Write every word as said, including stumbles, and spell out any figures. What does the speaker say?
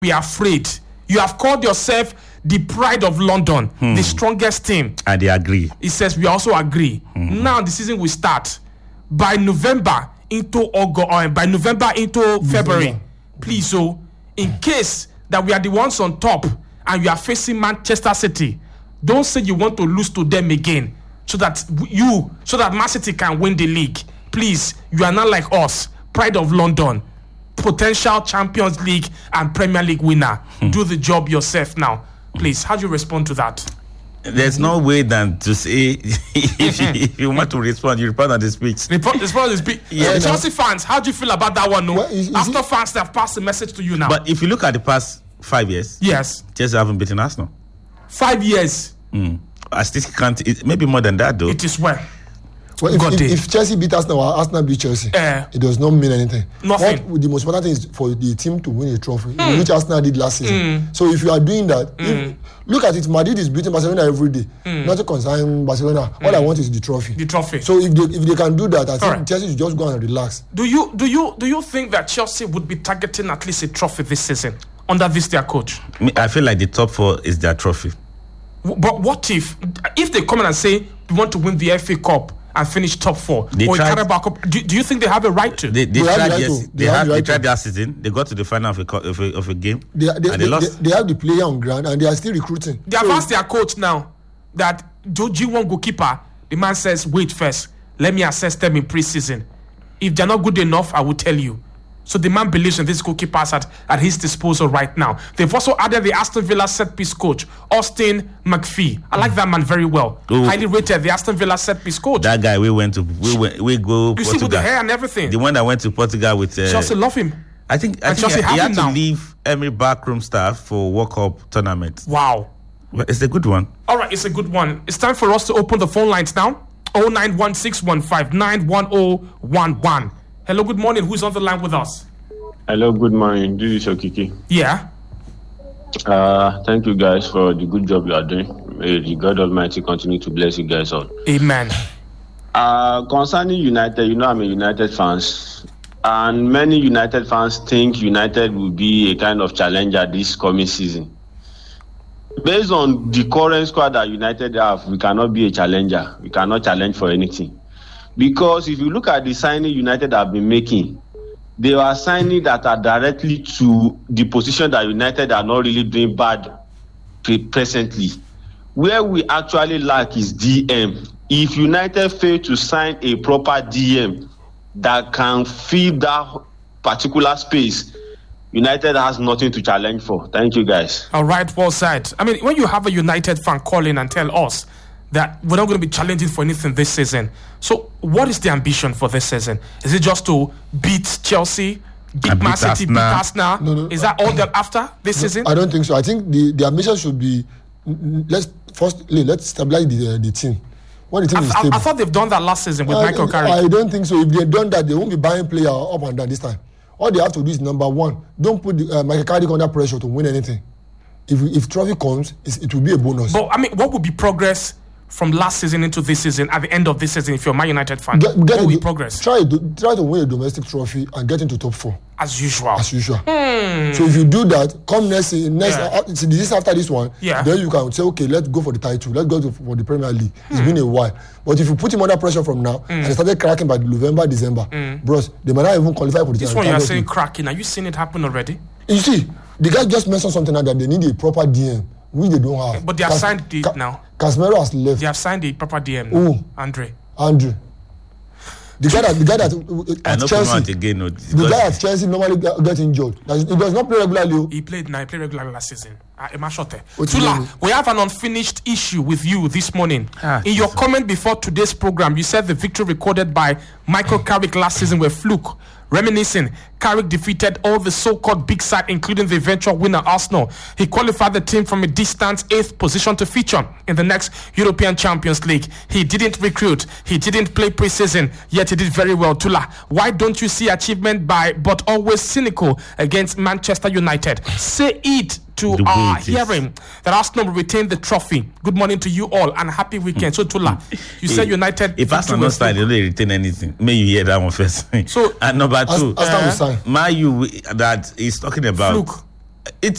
be afraid. You have called yourself the pride of London, hmm. the strongest team. And they agree. He says we also agree. Hmm. Now the season will start. By November into August, or by November into February. Yeah. Please, so in case that we are the ones on top and you are facing Manchester City, don't say you want to lose to them again so that you, so that Man City can win the league. Please, you are not like us, pride of London, potential Champions League and Premier League winner. Hmm. Do the job yourself now. Please, how do you respond to that? There's no way than to say if, you, if you want to respond, you respond on the speech. Respond, respond on the speech. Yeah, Chelsea no. fans, how do you feel about that one? No, well, is, is Arsenal it? fans have passed the message to you now. But if you look at the past five years, yes, Chelsea haven't beaten Arsenal. Five years. Mm. I still can't. It, maybe more than that, though. It is well. Well, if, if, if Chelsea beat Arsenal or Arsenal beat Chelsea, uh, it does not mean anything. Nothing. What the most important thing is for the team to win a trophy, mm. which Arsenal did last season. Mm. So if you are doing that, mm. if, look at it. Madrid is beating Barcelona every day. Mm. Not to concern Barcelona. Mm. All I want is the trophy. The trophy. So if they, if they can do that, I think right. Chelsea should just go and relax. Do you do you do you think that Chelsea would be targeting at least a trophy this season under this their coach? I feel like the top four is their trophy. But what if if they come in and say we want to win the F A Cup and finish top four, they or tried, Carabao Cup? Do, do you think they have a right to? They, they, they tried, the yes, they, they, have have, the they right tried to. their season. They got to the final of a, of a, of a game, they, they, and they, they lost. They, they have the player on ground, and they are still recruiting. They have so, asked their coach now that G one goalkeeper. The man says, "Wait first, let me assess them in pre-season. If they're not good enough, I will tell you." So the man believes in these goalkeepers at, at his disposal right now. They've also added the Aston Villa set-piece coach, Austin McPhee. I like that man very well. Ooh. Highly rated, the Aston Villa set-piece coach. That guy, we went to, we went, we go You Portugal. see with the hair and everything. The one that went to Portugal with... Uh, Chelsea love him. I think, I and think Chelsea he, he had to now. leave Emery backroom staff for World Cup tournament. Wow. Well, it's a good one. All right, it's a good one. It's time for us to open the phone lines now. oh nine one six one five nine one oh one one. Hello, good morning. Who's on the line with us? Hello, good morning. This is Okiki. Yeah. Uh, thank you guys for the good job you are doing. May the God Almighty continue to bless you guys all. Amen. Uh, concerning United, you know I'm a United fans, and many United fans think United will be a kind of challenger this coming season. Based on the current squad that United have, we cannot be a challenger. We cannot challenge for anything. Because if you look at the signing United have been making, they are signing that are directly to the position that United are not really doing bad pre- presently. Where we actually lack is D M. If United fail to sign a proper D M that can fill that particular space, United has nothing to challenge for. Thank you, guys. All right, well said. I mean, when you have a United fan call in and tell us that we're not going to be challenging for anything this season. So what is the ambition for this season? Is it just to beat Chelsea, beat Man City, beat Arsenal? No, no, is that all they're after this no, season? I don't think so. I think the, the ambition should be, let's first let's stabilize the, uh, the team. When the team I, is I, stable. I thought they've done that last season with I, Michael Carrick. I don't think so. If they've done that, they won't be buying players up and down this time. All they have to do is, number one, don't put the, uh, Michael Carrick under pressure to win anything. If if trophy comes, it will be a bonus. But, I mean, what would be progress from last season into this season, at the end of this season, if you're a Man United fan? Get, get what will do, be progress? Try, do, try to win a domestic trophy and get into top four. As usual. As usual. Hmm. So if you do that, come next next Yeah. uh, this after this one, yeah. then you can say, okay, let's go for the title. Let's go to, for the Premier League. It's hmm. been a while. But if you put him under pressure from now, mm. and they started cracking by November, December, mm. bros, they might not even qualify for the This one you're saying cracking. Are you seeing it happen already? You see, the guy just mentioned something like that they need a proper D M, which they don't have. But they have Cas- signed it Ca- now. Casemiro has left. They have signed a proper D M now. Who? Andre. Andre. The guy that the guy that uh, at Chelsea, again, no, the guy at Chelsea normally get, get injured. He does not play regularly. He played now. He played regularly last season. Uh, Tula, we have an unfinished issue with you this morning. Ah, In your so. comment before today's program, you said the victory recorded by Michael Carrick last season were fluke. Reminiscing, Carrick defeated all the so-called big side, including the eventual winner Arsenal. He qualified the team from a distant eighth position to feature in the next European Champions League. He didn't recruit, he didn't play pre-season, yet he did very well. Tula, why don't you see achievement by, but always cynical against Manchester United? Say it to the our hearing that Arsenal will retain the trophy. Good morning to you all and happy weekend. So Tula, you said United. If Arsenal not style, they don't retain anything. May you hear that one first. So and number two, uh, Man U that he's talking about. Fluke. it's